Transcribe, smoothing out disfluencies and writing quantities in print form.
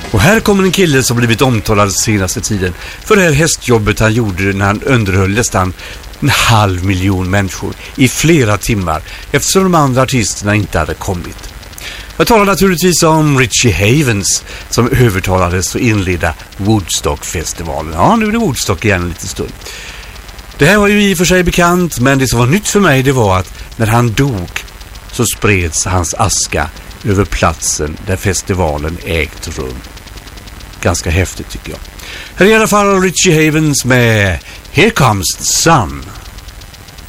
Och här kommer en kille som blivit omtalad senaste tiden för det här hästjobbet han gjorde när han underhöll nästan 500 000 människor i flera timmar eftersom de andra artisterna inte hade kommit. Jag talar naturligtvis om Richie Havens som övertalades att inleda Woodstock-festivalen. Ja, nu är det Woodstock igen en liten stund. Det här var ju i och för sig bekant, men det som var nytt för mig det var att när han dog så spreds hans aska över platsen där festivalen ägt rum. Ganska häftigt tycker jag. Här är i alla fall Richie Havens med Here Comes the Sun.